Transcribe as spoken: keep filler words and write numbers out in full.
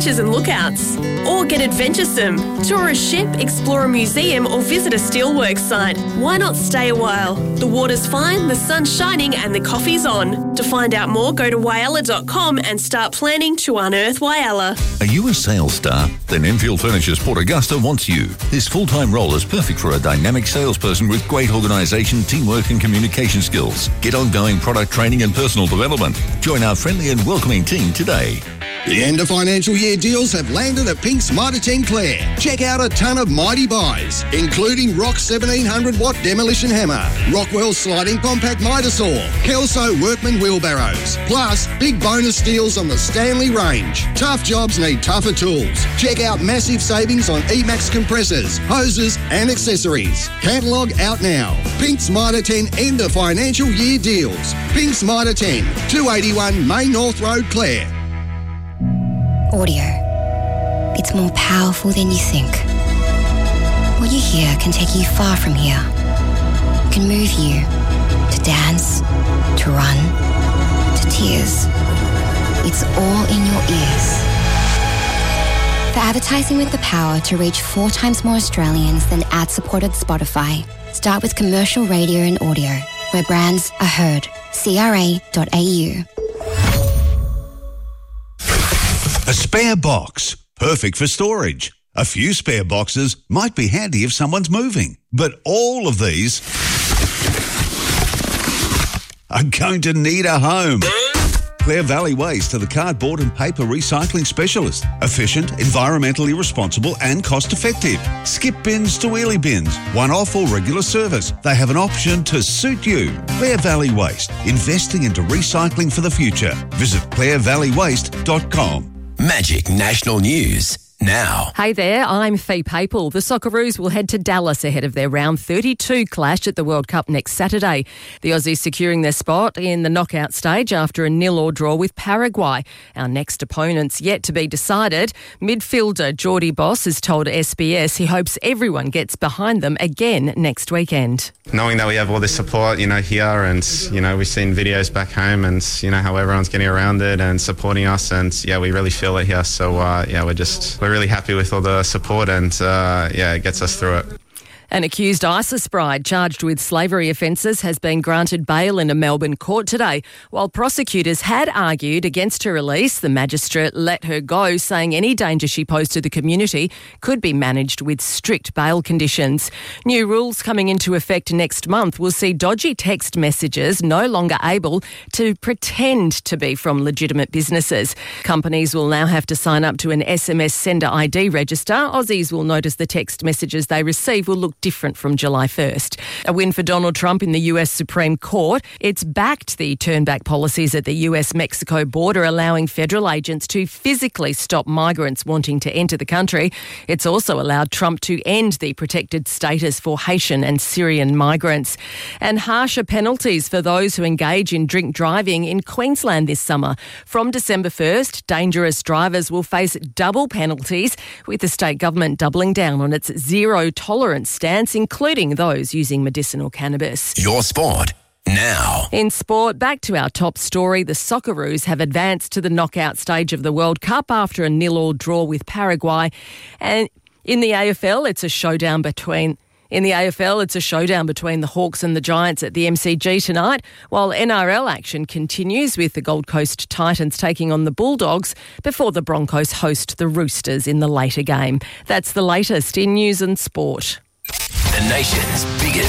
beaches and lookouts. Or get adventuresome. Tour a ship, explore a museum or visit a steelworks site. Why not stay a while? The water's fine, the sun's shining and the coffee's on. To find out more, go to whyalla dot com and start planning to unearth Whyalla. Are you a sales star? Then Enfield Furniture's Port Augusta wants you. This full-time role is perfect for a dynamic salesperson with great organisation, teamwork and communication skills. Get ongoing product training and personal development. Join our friendly and welcoming team today. The end of financial year deals have landed at Pink's Mitre ten Clare. Check out a ton of mighty buys, including Rock seventeen hundred watt demolition hammer, Rockwell sliding compact miter saw, Kelso workman wheelbarrows, plus big bonus deals on the Stanley range. Tough jobs need tougher tools. Check out massive savings on E-Max compressors, hoses and accessories. Catalogue out now. Pink's Mitre ten end of financial year deals. Pink's Mitre ten, two eighty-one Main North Road, Clare. Audio. It's more powerful than you think. What you hear can take you far from here. It can move you to dance, to run, to tears. It's all in your ears. For advertising with the power to reach four times more Australians than ad-supported Spotify, start with commercial radio and audio, where brands are heard. C R A dot A U. A spare box, perfect for storage. A few spare boxes might be handy if someone's moving, but all of these are going to need a home. Clare Valley Waste are the cardboard and paper recycling specialist. Efficient, environmentally responsible and cost-effective. Skip bins to wheelie bins, one-off or regular service. They have an option to suit you. Clare Valley Waste, investing into recycling for the future. Visit clare valley waste dot com. Magic National News now. Hey there, I'm Fee Papel. The Socceroos will head to Dallas ahead of their round thirty-two clash at the World Cup next Saturday. The Aussies securing their spot in the knockout stage after a nil-all draw with Paraguay. Our next opponent's yet to be decided. Midfielder Geordie Boss has told S B S he hopes everyone gets behind them again next weekend. Knowing that we have all this support, you know, here and, you know, we've seen videos back home and, you know, how everyone's getting around it and supporting us and, yeah, we really feel it here. So, uh, yeah, we're just, we're really happy with all the support and, uh, yeah, it gets us through it. An accused ISIS bride charged with slavery offences has been granted bail in a Melbourne court today. While prosecutors had argued against her release, the magistrate let her go, saying any danger she posed to the community could be managed with strict bail conditions. New rules coming into effect next month will see dodgy text messages no longer able to pretend to be from legitimate businesses. Companies will now have to sign up to an S M S sender I D register. Aussies will notice the text messages they receive will look different from July first. A win for Donald Trump in the U S Supreme Court. It's backed the turn-back policies at the U S-Mexico border, allowing federal agents to physically stop migrants wanting to enter the country. It's also allowed Trump to end the protected status for Haitian and Syrian migrants. And harsher penalties for those who engage in drink driving in Queensland this summer. From December first, dangerous drivers will face double penalties, with the state government doubling down on its zero-tolerance stance, including those using medicinal cannabis. Your sport now. In sport, back to our top story. The Socceroos have advanced to the knockout stage of the World Cup after a nil-all draw with Paraguay. And in the A F L, it's a showdown between... In the A F L, it's a showdown between the Hawks and the Giants at the M C G tonight, while N R L action continues with the Gold Coast Titans taking on the Bulldogs before the Broncos host the Roosters in the later game. That's the latest in news and sport. The nation's biggest